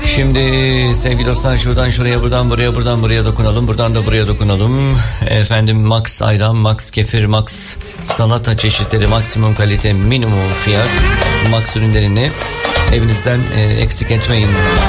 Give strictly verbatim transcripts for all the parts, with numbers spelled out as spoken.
Şimdi sevgili dostlar, şuradan şuraya, buradan buraya, buradan buraya dokunalım, buradan da buraya dokunalım. Efendim, Max ayran, Max kefir, Max salata çeşitleri, maksimum kalite, minimum fiyat, Max ürünlerini evinizden e, eksik etmeyin.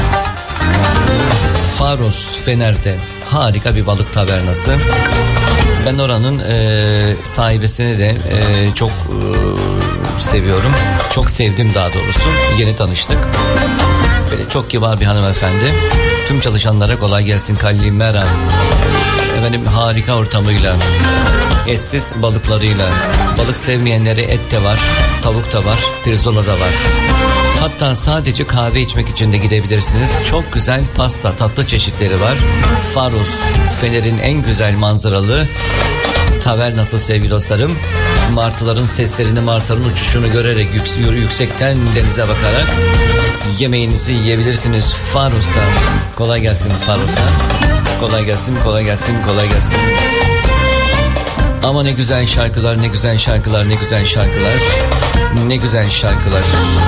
Faros Fener'de harika bir balık tavernası. Ben oranın e, sahibesini de e, çok e, seviyorum. Çok sevdim daha doğrusu. Yeni tanıştık. Böyle çok kibar bir hanımefendi. Tüm çalışanlara kolay gelsin. Kalimera. Efendim, harika ortamıyla, eşsiz balıklarıyla. Balık sevmeyenlere et de var, tavuk da var, pirzola da var. Hatta sadece kahve içmek için de gidebilirsiniz. Çok güzel pasta, tatlı çeşitleri var. Faros, Fener'in en güzel manzaralı tavernası sevgili dostlarım. Martıların seslerini, martıların uçuşunu görerek, yük- yüksekten denize bakarak yemeğinizi yiyebilirsiniz Faros'ta. Kolay gelsin Faros'a. Kolay gelsin, kolay gelsin, kolay gelsin. Ama ne güzel şarkılar, ne güzel şarkılar, ne güzel şarkılar. Ne güzel şarkılar.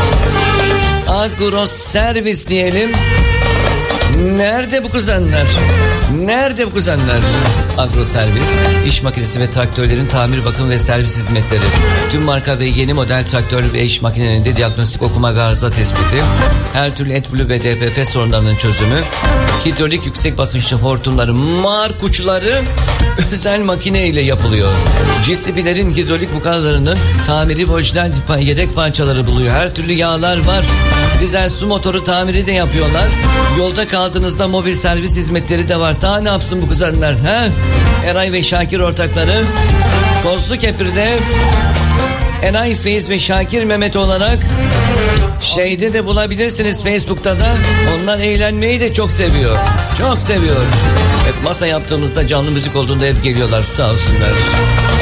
Agro servis diyelim. Nerede bu kuzenler? Nerede bu kuzenler? Agro servis, iş makinesi ve traktörlerin tamir, bakım ve servis hizmetleri. Tüm marka ve yeni model traktör ve iş makinelerinde diagnostik, okuma ve arıza tespiti. Her türlü AdBlue ve D P F sorunlarının çözümü. Hidrolik yüksek basınçlı hortumları, markuçları özel makine ile yapılıyor. G C B'lerin hidrolik bukalarının tamiri, orijinal yedek parçaları buluyor. Her türlü yağlar var. Dizel su motoru tamiri de yapıyorlar. Yolda kaldığınızda mobil servis hizmetleri de var. Daha ne yapsın bu kuzenler? He? Eray ve Şakir ortakları. Kozlukepir'de Eray, Feyz ve Şakir Mehmet olarak şeyde de bulabilirsiniz, Facebook'ta da. Onlar eğlenmeyi de çok seviyor. Çok seviyor. Hep masa yaptığımızda, canlı müzik olduğunda hep geliyorlar, sağ olsunlar.